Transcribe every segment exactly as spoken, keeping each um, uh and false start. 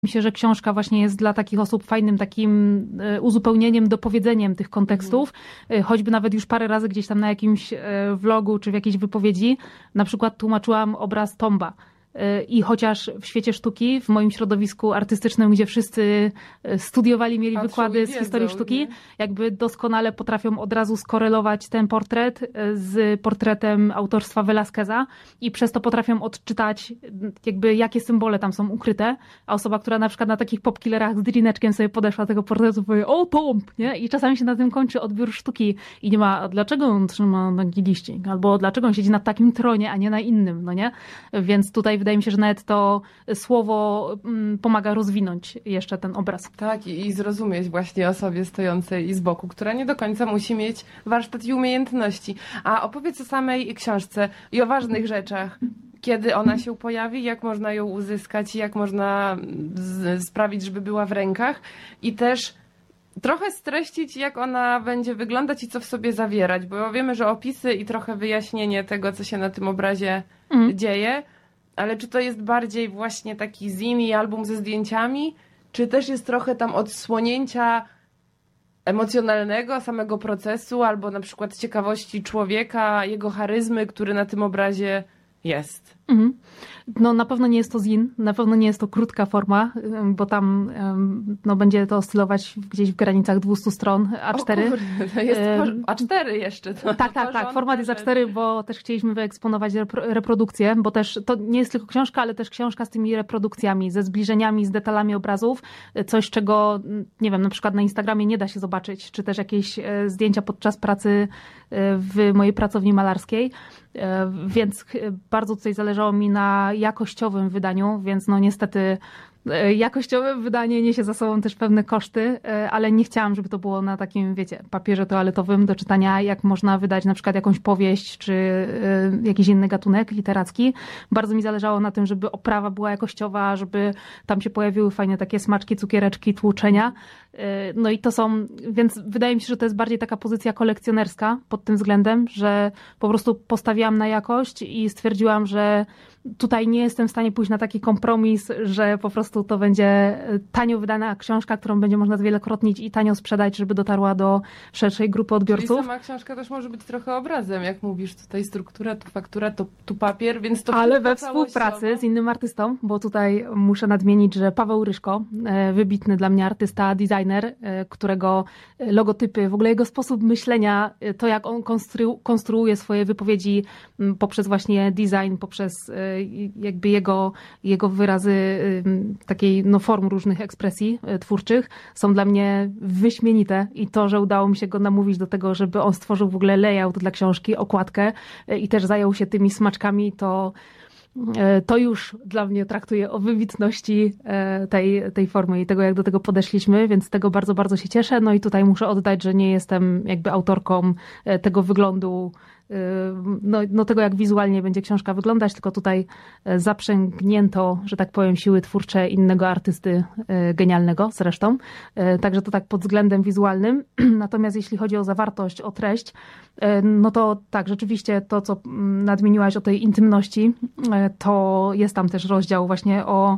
Myślę, że książka właśnie jest dla takich osób fajnym takim uzupełnieniem, dopowiedzeniem tych kontekstów. Mhm. Choćby nawet już parę razy gdzieś tam na jakimś vlogu czy w jakiejś wypowiedzi na przykład tłumaczyłam obraz Tomba. I chociaż w świecie sztuki, w moim środowisku artystycznym, gdzie wszyscy studiowali, mieli Patrzą wykłady z historii sztuki, nie? Jakby doskonale potrafią od razu skorelować ten portret z portretem autorstwa Velázqueza i przez to potrafią odczytać, jakby jakie symbole tam są ukryte. A osoba, która na przykład na takich popkillerach z drineczkiem sobie podeszła do tego portretu, powie: o, Tomb, nie? I czasami się na tym kończy odbiór sztuki i nie ma, dlaczego on trzyma taki liścik, albo dlaczego on siedzi na takim tronie, a nie na innym, no nie? Więc tutaj wydaje mi się, że nawet to słowo pomaga rozwinąć jeszcze ten obraz. Tak, i, i zrozumieć właśnie osobie stojącej z boku, która nie do końca musi mieć warsztat i umiejętności. A opowiedz o samej książce i o ważnych rzeczach. Kiedy ona się pojawi, jak można ją uzyskać, jak można z, sprawić, żeby była w rękach i też trochę streścić, jak ona będzie wyglądać i co w sobie zawierać, bo wiemy, że opisy i trochę wyjaśnienie tego, co się na tym obrazie mm. dzieje. Ale czy to jest bardziej właśnie taki zin i album ze zdjęciami, czy też jest trochę tam odsłonięcia emocjonalnego samego procesu, albo na przykład ciekawości człowieka, jego charyzmy, który na tym obrazie jest? Mhm. No na pewno nie jest to zin, na pewno nie jest to krótka forma, bo tam no, będzie to oscylować gdzieś w granicach dwieście stron A cztery. O kurde, jest A cztery jeszcze. To tak, tak, tak. Format jest A cztery, bo też chcieliśmy wyeksponować reprodukcję, bo też to nie jest tylko książka, ale też książka z tymi reprodukcjami, ze zbliżeniami, z detalami obrazów. Coś, czego, nie wiem, na przykład na Instagramie nie da się zobaczyć, czy też jakieś zdjęcia podczas pracy w mojej pracowni malarskiej. Więc bardzo tutaj zależało mi na jakościowym wydaniu, więc no niestety jakościowe wydanie niesie za sobą też pewne koszty, ale nie chciałam, żeby to było na takim, wiecie, papierze toaletowym do czytania, jak można wydać na przykład jakąś powieść czy jakiś inny gatunek literacki. Bardzo mi zależało na tym, żeby oprawa była jakościowa, żeby tam się pojawiły fajne takie smaczki, cukiereczki, tłuczenia. No i to są, więc wydaje mi się, że to jest bardziej taka pozycja kolekcjonerska pod tym względem, że po prostu postawiłam na jakość i stwierdziłam, że tutaj nie jestem w stanie pójść na taki kompromis, że po prostu to będzie tanio wydana książka, którą będzie można zwielokrotnić i tanio sprzedać, żeby dotarła do szerszej grupy odbiorców. Czyli sama książka też może być trochę obrazem, jak mówisz, tutaj struktura, tu faktura, tu, tu papier, więc to ale we współpracy z innym artystą, bo tutaj muszę nadmienić, że Paweł Ryszko, wybitny dla mnie artysta, designer, którego logotypy, w ogóle jego sposób myślenia, to jak on konstru- konstruuje swoje wypowiedzi poprzez właśnie design, poprzez jakby jego, jego wyrazy takiej no, form różnych ekspresji twórczych są dla mnie wyśmienite i to, że udało mi się go namówić do tego, żeby on stworzył w ogóle layout dla książki, okładkę i też zajął się tymi smaczkami, to to już dla mnie traktuje o wybitności tej, tej formy i tego, jak do tego podeszliśmy, więc z tego bardzo, bardzo się cieszę. No i tutaj muszę oddać, że nie jestem jakby autorką tego wyglądu, no, no tego, jak wizualnie będzie książka wyglądać, tylko tutaj zaprzęgnięto, że tak powiem, siły twórcze innego artysty genialnego zresztą. Także to tak pod względem wizualnym. Natomiast jeśli chodzi o zawartość, o treść, no to tak, rzeczywiście to, co nadmieniłaś o tej intymności, to jest tam też rozdział właśnie o...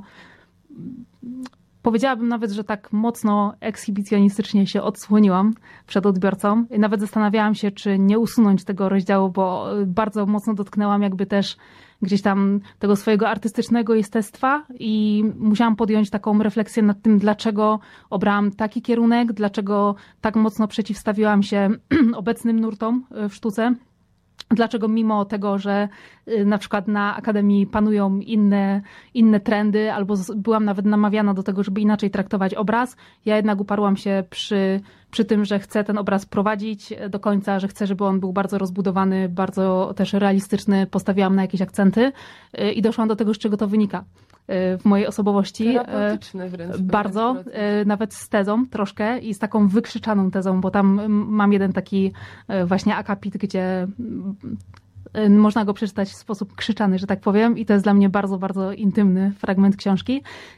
Powiedziałabym nawet, że tak mocno ekshibicjonistycznie się odsłoniłam przed odbiorcą. I nawet zastanawiałam się, czy nie usunąć tego rozdziału, bo bardzo mocno dotknęłam jakby też gdzieś tam tego swojego artystycznego jestestwa i musiałam podjąć taką refleksję nad tym, dlaczego obrałam taki kierunek, dlaczego tak mocno przeciwstawiłam się obecnym nurtom w sztuce. Dlaczego mimo tego, że na przykład na Akademii panują inne, inne trendy, albo byłam nawet namawiana do tego, żeby inaczej traktować obraz, ja jednak uparłam się przy, przy tym, że chcę ten obraz prowadzić do końca, że chcę, żeby on był bardzo rozbudowany, bardzo też realistyczny, postawiłam na jakieś akcenty i doszłam do tego, z czego to wynika w mojej osobowości. Terapeutyczny wręcz. Bardzo, nawet z tezą troszkę i z taką wykrzyczaną tezą, bo tam mam jeden taki właśnie akapit, gdzie Można go przeczytać w sposób krzyczany, że tak powiem, i to jest dla mnie bardzo, bardzo intymny fragment książki,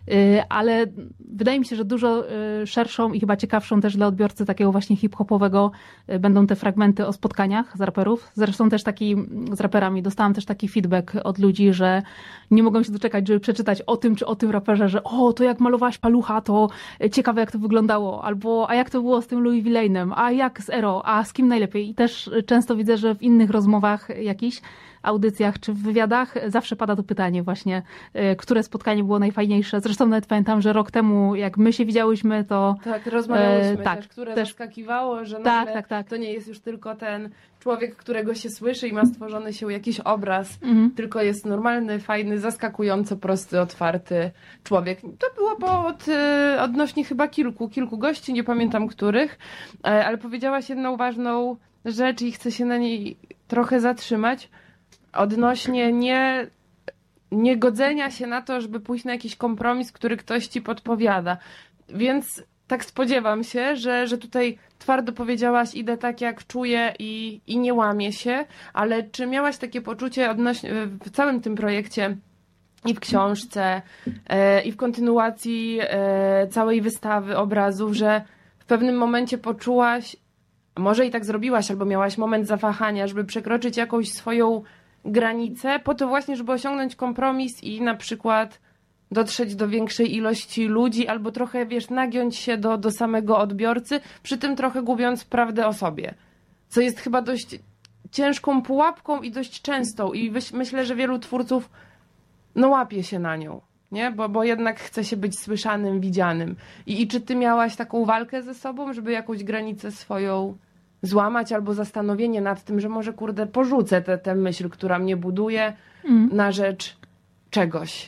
ale wydaje mi się, że dużo szerszą i chyba ciekawszą też dla odbiorcy takiego właśnie hip-hopowego będą te fragmenty o spotkaniach z raperów. Zresztą też taki z raperami dostałam też taki feedback od ludzi, że nie mogą się doczekać, żeby przeczytać o tym czy o tym raperze, że o, to jak malowałaś palucha, to ciekawe jak to wyglądało, albo a jak to było z tym Louis Villainem, a jak z Ero, a z kim najlepiej. I też często widzę, że w innych rozmowach jakichś, audycjach czy w wywiadach zawsze pada to pytanie właśnie, które spotkanie było najfajniejsze. Zresztą nawet pamiętam, że rok temu, jak my się widziałyśmy, to... Tak, rozmawiałyśmy e, tak, też, które też, zaskakiwało, że tak, tak, tak. to nie jest już tylko ten człowiek, którego się słyszy i ma stworzony się jakiś obraz, mhm. tylko jest normalny, fajny, zaskakująco prosty, otwarty człowiek. To było po od, odnośnie chyba kilku, kilku gości, nie pamiętam których, ale powiedziałaś jedną ważną rzecz i chcę się na niej trochę zatrzymać, odnośnie nie, nie godzenia się na to, żeby pójść na jakiś kompromis, który ktoś ci podpowiada. Więc tak spodziewam się, że, że tutaj twardo powiedziałaś, idę tak jak czuję i, i nie łamię się, ale czy miałaś takie poczucie odnośnie, w całym tym projekcie i w książce, e, i w kontynuacji e, całej wystawy obrazów, że w pewnym momencie poczułaś, może i tak zrobiłaś, albo miałaś moment zawahania, żeby przekroczyć jakąś swoją granicę, po to właśnie, żeby osiągnąć kompromis i na przykład dotrzeć do większej ilości ludzi, albo trochę, wiesz, nagiąć się do, do samego odbiorcy, przy tym trochę gubiąc prawdę o sobie. Co jest chyba dość ciężką pułapką i dość częstą i myślę, że wielu twórców no łapie się na nią, nie? Bo, bo jednak chce się być słyszanym, widzianym. I, I czy ty miałaś taką walkę ze sobą, żeby jakąś granicę swoją złamać, albo zastanowienie nad tym, że może kurde porzucę tę myśl, która mnie buduje, mm. na rzecz czegoś?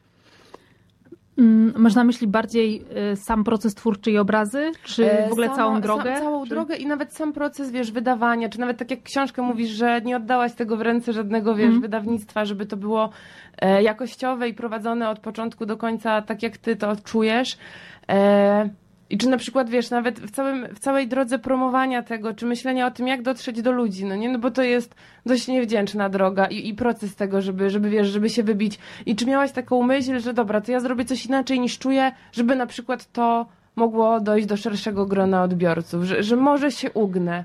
Masz na myśli bardziej sam proces twórczy i obrazy, czy w ogóle Sama, całą drogę? Sam, całą czy... drogę i nawet sam proces, wiesz, wydawania, czy nawet tak jak książkę mówisz, że nie oddałaś tego w ręce żadnego, wiesz, mm. wydawnictwa, żeby to było e, jakościowe i prowadzone od początku do końca, tak jak ty to odczujesz. E, I czy na przykład, wiesz, nawet w, całym, w całej drodze promowania tego, czy myślenia o tym, jak dotrzeć do ludzi, no nie, no bo to jest dość niewdzięczna droga i, i proces tego, żeby, żeby, wiesz, żeby się wybić. I czy miałaś taką myśl, że dobra, to ja zrobię coś inaczej niż czuję, żeby na przykład to mogło dojść do szerszego grona odbiorców, że, że może się ugnę?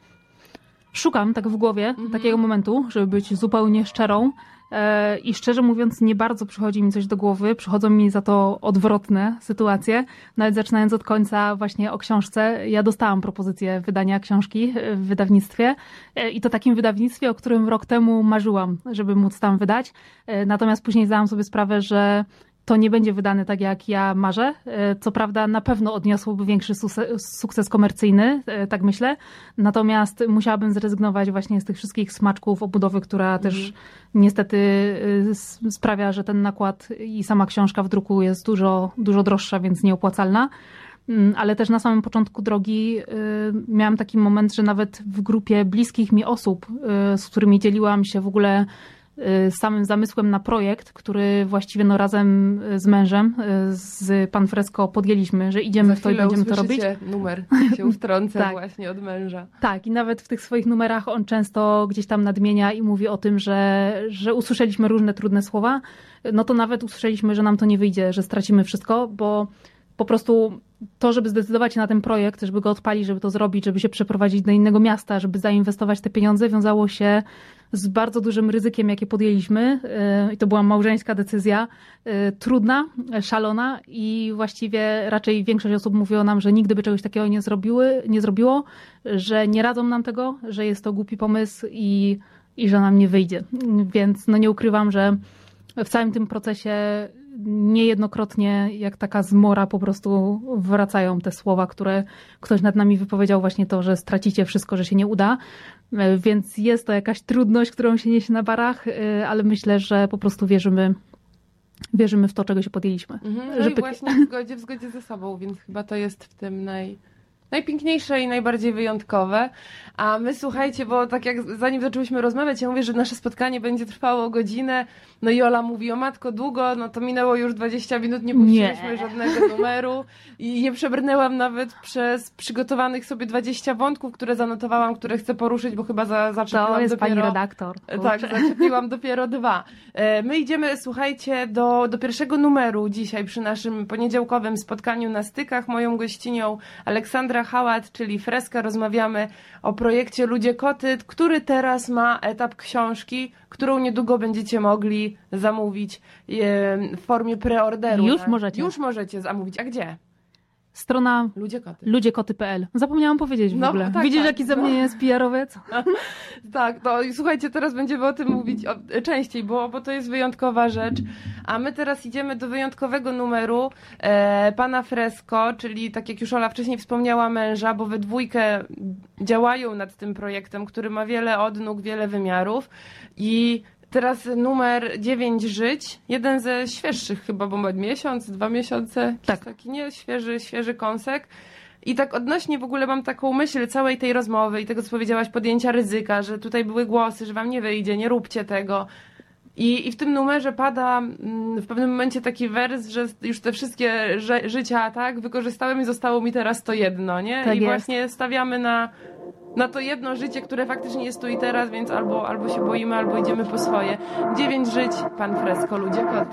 Szukam tak w głowie mhm. takiego momentu, żeby być zupełnie szczerą. I szczerze mówiąc, nie bardzo przychodzi mi coś do głowy. Przychodzą mi za to odwrotne sytuacje. Nawet zaczynając od końca właśnie o książce, ja dostałam propozycję wydania książki w wydawnictwie i to takim wydawnictwie, o którym rok temu marzyłam, żeby móc tam wydać. Natomiast później zdałam sobie sprawę, że to nie będzie wydane tak, jak ja marzę. Co prawda na pewno odniosłoby większy sukces komercyjny, tak myślę. Natomiast musiałabym zrezygnować właśnie z tych wszystkich smaczków, obudowy, która mm. też niestety sprawia, że ten nakład i sama książka w druku jest dużo, dużo droższa, więc nieopłacalna. Ale też na samym początku drogi miałam taki moment, że nawet w grupie bliskich mi osób, z którymi dzieliłam się w ogóle samym zamysłem na projekt, który właściwie no razem z mężem, z Pan Fresco podjęliśmy, że idziemy w to i będziemy to robić. Numer się wtrącę tak. właśnie od męża. Tak, i nawet w tych swoich numerach on często gdzieś tam nadmienia i mówi o tym, że, że usłyszeliśmy różne trudne słowa, no to nawet usłyszeliśmy, że nam to nie wyjdzie, że stracimy wszystko, bo po prostu to, żeby zdecydować się na ten projekt, żeby go odpalić, żeby to zrobić, żeby się przeprowadzić do innego miasta, żeby zainwestować te pieniądze, wiązało się z bardzo dużym ryzykiem, jakie podjęliśmy. I to była małżeńska decyzja, trudna, szalona i właściwie raczej większość osób mówiło nam, że nigdy by czegoś takiego nie zrobiły, nie zrobiło, że nie radzą nam tego, że jest to głupi pomysł i, i że nam nie wyjdzie. Więc no nie ukrywam, że w całym tym procesie niejednokrotnie jak taka zmora po prostu wracają te słowa, które ktoś nad nami wypowiedział, właśnie to, że stracicie wszystko, że się nie uda. Więc jest to jakaś trudność, którą się niesie na barach, ale myślę, że po prostu wierzymy, wierzymy w to, czego się podjęliśmy. Mhm, no że i pyk... właśnie w zgodzie, w zgodzie ze sobą, więc chyba to jest w tym naj, najpiękniejsze i najbardziej wyjątkowe. A my, słuchajcie, bo tak jak zanim zaczęłyśmy rozmawiać, ja mówię, że nasze spotkanie będzie trwało godzinę, no i Ola mówi, o matko, długo, no to minęło już dwadzieścia minut, nie puściliśmy Nie. żadnego numeru i nie przebrnęłam nawet przez przygotowanych sobie dwadzieścia wątków, które zanotowałam, które chcę poruszyć, bo chyba za, zaczepiłam To jest dopiero... pani redaktor. Tak, zaczepiłam dopiero dwa. E, My idziemy, słuchajcie, do, do pierwszego numeru dzisiaj przy naszym poniedziałkowym spotkaniu na Stykach. Moją gościnią Aleksandra Hałat, czyli Freska. Rozmawiamy o projekcie Ludzie Koty, który teraz ma etap książki, którą niedługo będziecie mogli zamówić e, w formie preorderu. Już tak? możecie. Już możecie zamówić. A gdzie? Strona Ludzie Koty. ludziekoty kropka p l. Zapomniałam powiedzieć w No, ogóle. tak, Widzisz, tak, jaki ze no. mnie jest P R owiec? Tak, to słuchajcie, teraz będziemy o tym mówić o, częściej, bo, bo to jest wyjątkowa rzecz. A my teraz idziemy do wyjątkowego numeru e, pana Fresko, czyli tak jak już Ola wcześniej wspomniała, męża, bo we dwójkę działają nad tym projektem, który ma wiele odnóg, wiele wymiarów. I teraz numer dziewięć żyć, jeden ze świeższych chyba, bo ma miesiąc, dwa miesiące, Tak. taki nie, świeży, świeży kąsek. I tak odnośnie w ogóle mam taką myśl całej tej rozmowy i tego, co powiedziałaś, podjęcia ryzyka, że tutaj były głosy, że wam nie wyjdzie, nie róbcie tego. I, i w tym numerze pada mm, w pewnym momencie taki wers, że już te wszystkie ży- życia, tak, wykorzystałem i zostało mi teraz to jedno, nie? Tak I jest. właśnie stawiamy na, na to jedno życie, które faktycznie jest tu i teraz, więc albo, albo się boimy, albo idziemy po swoje. Dziewięć żyć, pan Fresko, Ludzie Koty.